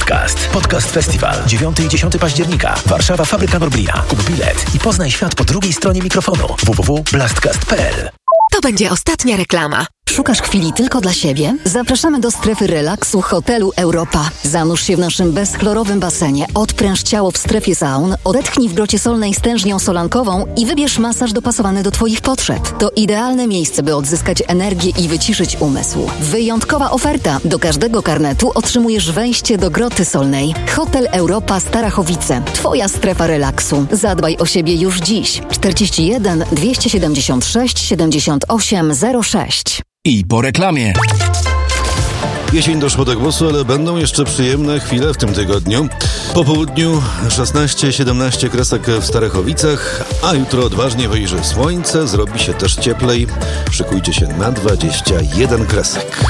Blastcast. Podcast Festiwal. 9 i 10 października. Warszawa, Fabryka Norblina. Kup bilet i poznaj świat po drugiej stronie mikrofonu. www.blastcast.pl. To będzie ostatnia reklama. Szukasz chwili tylko dla siebie? Zapraszamy do strefy relaksu hotelu Europa. Zanurz się w naszym bezchlorowym basenie, odpręż ciało w strefie saun, odetchnij w grocie solnej stężnią solankową i wybierz masaż dopasowany do Twoich potrzeb. To idealne miejsce, by odzyskać energię i wyciszyć umysł. Wyjątkowa oferta. Do każdego karnetu otrzymujesz wejście do groty solnej. Hotel Europa Starachowice. Twoja strefa relaksu. Zadbaj o siebie już dziś. 41 276 78 06. I po reklamie. Jesień doszła do głosu, ale będą jeszcze przyjemne chwile w tym tygodniu. Po południu 16-17 kresek w Starachowicach, a jutro odważnie wyjrzy słońce, zrobi się też cieplej. Szykujcie się na 21 kresek.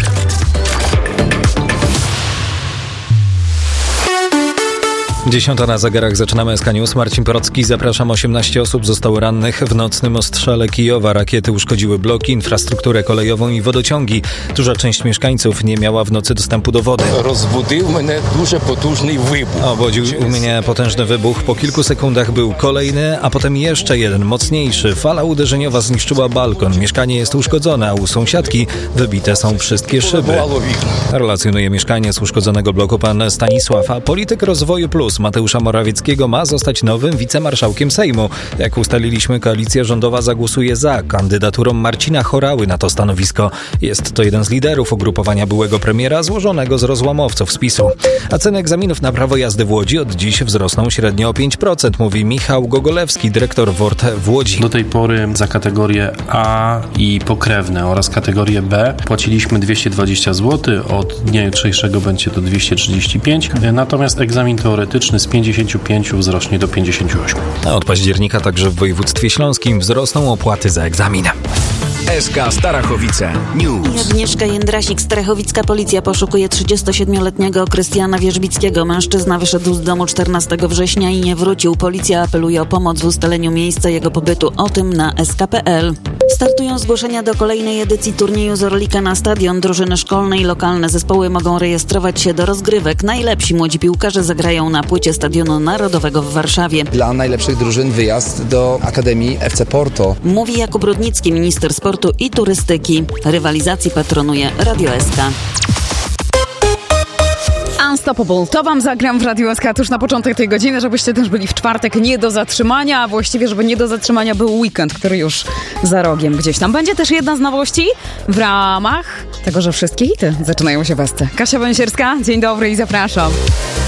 Dziesiąta na zegarach, zaczynamy SK News. Marcin Porocki, zapraszam. 18 osób zostało rannych w nocnym ostrzale Kijowa. Rakiety uszkodziły bloki, infrastrukturę kolejową i wodociągi. Duża część mieszkańców nie miała w nocy dostępu do wody. Rozbudził mnie duży potężny wybuch. Obudził mnie potężny wybuch. Po kilku sekundach był kolejny, a potem jeszcze jeden, mocniejszy. Fala uderzeniowa zniszczyła balkon. Mieszkanie jest uszkodzone, a u sąsiadki wybite są wszystkie szyby. Relacjonuje mieszkaniec uszkodzonego bloku pan Stanisław, a polityk Rozwoju Plus Mateusza Morawieckiego ma zostać nowym wicemarszałkiem Sejmu. Jak ustaliliśmy, koalicja rządowa zagłosuje za kandydaturą Marcina Horały na to stanowisko. Jest to jeden z liderów ugrupowania byłego premiera złożonego z rozłamowców z PiS-u. A ceny egzaminów na prawo jazdy w Łodzi od dziś wzrosną średnio o 5%, mówi Michał Gogolewski, dyrektor WORT w Łodzi. Do tej pory za kategorię A i pokrewne oraz kategorię B płaciliśmy 220 zł, od dnia jutrzejszego będzie to 235, natomiast egzamin teoretyczny z 55 wzrośnie do 58. A od października także w województwie śląskim wzrosną opłaty za egzamin. SK Starachowice News. Agnieszka Jędrasik, starachowicka policja poszukuje 37-letniego Krystiana Wierzbickiego. Mężczyzna wyszedł z domu 14 września i nie wrócił. Policja apeluje o pomoc w ustaleniu miejsca jego pobytu. O tym na sk.pl. Startują zgłoszenia do kolejnej edycji turnieju z Orlika na stadion. Drużyny szkolne i lokalne zespoły mogą rejestrować się do rozgrywek. Najlepsi młodzi piłkarze zagrają na płycie Stadionu Narodowego w Warszawie. Dla najlepszych drużyn wyjazd do Akademii FC Porto. Mówi Jakub Rudnicki, minister sportu i turystyki. Rywalizacji patronuje Radio SK. Unstoppable. To wam zagram w Radio SK tuż na początek tej godziny, żebyście też byli w czwartek nie do zatrzymania, a właściwie, żeby nie do zatrzymania był weekend, który już za rogiem gdzieś tam. Będzie też jedna z nowości w ramach tego, że wszystkie hity zaczynają się w SC. Kasia Węsierska, dzień dobry i zapraszam.